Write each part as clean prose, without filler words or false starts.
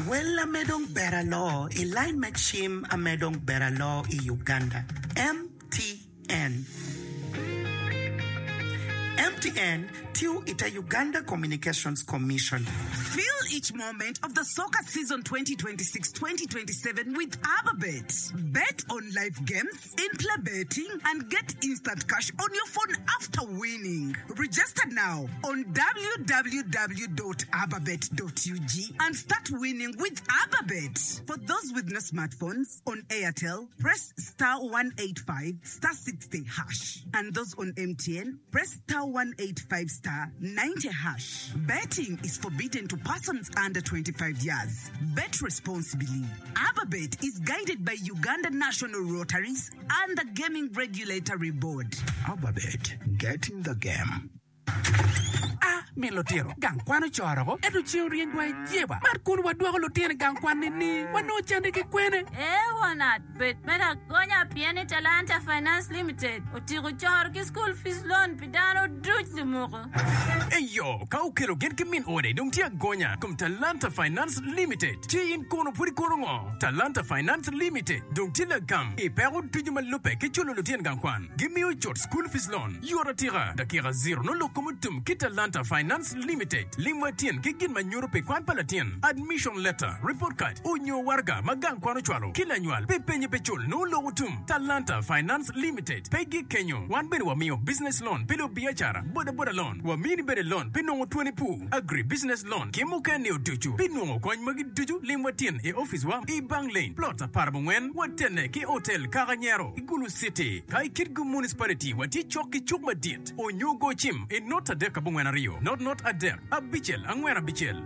Well, amedong beralo, iline machim amedong beralo I Uganda. MTN. MTN, TU ita Uganda Communications Commission. Feel each moment of the soccer season 2026-2027 with ABBABET. Bet on live games, in-play betting, and get instant cash on your phone after winning. Register now on www.abbabet.ug and start winning with ABBABET. For those with no smartphones, on Airtel, press *185 *60 hash. And those on MTN, press *185 *90 hash. Betting is forbidden to persons under 25 years. Bet responsibly. ABBABET is guided by Uganda National Rotaries and the Gaming Regulatory Board. ABBABET, get in the game. Melotero gangkwano choro edu chiuri ngwa jeba markun wadwa lotero gangkwane ni wano chande ke kwene wanat bet mera gonya piani Talanta Finance Limited otigo choro ki school fees loan pidano duj limoko eyo kau kero gen kemin ode dong tia gonya kum Talanta Finance Limited chi kono puri kono ngo Talanta Finance Limited dong tila gam e pero tujuma lupe ke chulo lotero gangkwan give me your school fees loan yora tira dakira zero no lokomutum ki Talanta Finance Limited limwatien kigin manyuro pe kwan palatien admission letter report card unyo warga magang kwano chwalo kila nyual pe penye pechol no logutum Talanta Finance Limited pegi kenyo wan bere wa miyo business loan pelo biachara boda loan wa mini bere loan pinongo 20 pu agri business loan kimuka neo duchu pinongo kwany magi duchu limwatien e office wa e bang lane plot apartment watene ki hotel Caranyero Igulu City kai Kirgu municipality wati choki chukma diet onyo go chim e nota deka bungwana rio not a dek a bichel angwera bichel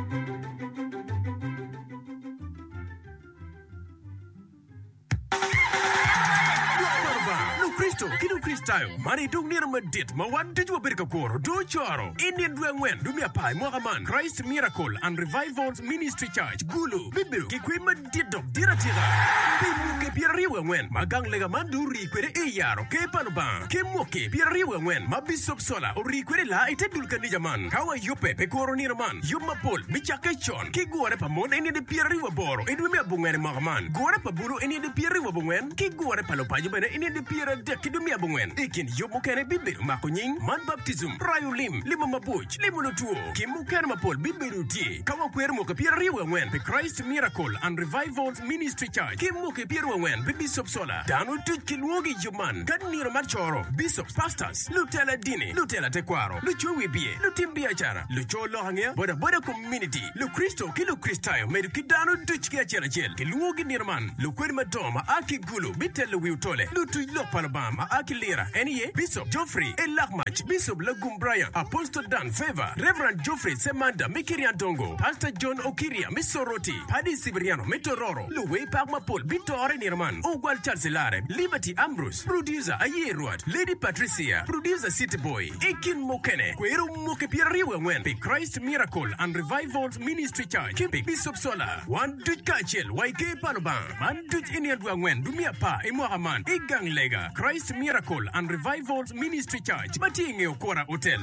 Kristo kinu Kristayo mani dung nira madit mawan tujwa berka koro do choro Indian duangwen dumia pai mohaman Christ Miracle and Revivals Ministry Church Gulu bibiru kikwe madit dok dira tira bimu ke piariwa ngwen magang lega manduri kwere e yaro ke panuba ke moke piariwa ngwen mabisop sola ori kwere la ite dulka nijaman kawa yope pe koro nira man yuma pol bichake chon ki gore pa mon eni de piariwa boro edumia bungwen mohaman gore pa buru eni de piariwa bungwen ki gore pa lopaji bene eni de piariwa kidumia bungwen ikin yomo kene bibiru makonyin man baptism rayo lima mabuch limuno tuo kimu kene mapol bibiru ti kawa kwer mo ke piariwa ngwen pe Christ Miracle and Revivals Ministry Church kimu ke piariwa ngwen pe Bishop Sola danu tuch kilwogi yuman kadniro machoro bishops pastors lutela dini lutela tekwaro lucho wibie lutimbia chara lucho lohangya boda community lu Kristo kilu Kristayo medu kidanu tuch kia chel kilwogi nirman lu kwer madoma aki gulu bitelu wiutole lutu lopalabam Akilira, N.E.A. Bishop Geoffrey Elakmach, Bishop Lagum Brian, Apostle Dan Favor, Reverend Geoffrey Semanda Mikirian Dongo, Pastor John Okiria Misoroti, Paddy Siberiano Mitororo, Louis Pagmapol, Bitore Nirman, Ogwal Chancelare, Liberty Ambrose, Producer Aye Ruat, Lady Patricia, Producer City Boy, Ekin Mokene, Kweru Mokepiriwe Wen, Christ Miracle and Revivals Ministry Church, Kimpi Bishop Sola, One Dut Kachel, Waike Panoban, Man Dut Indian Dwangwen, Dumia Pa, Emohaman, Egang Lega, Christ Miracle and Revivals Ministry Church, Matinge Okora Hotel.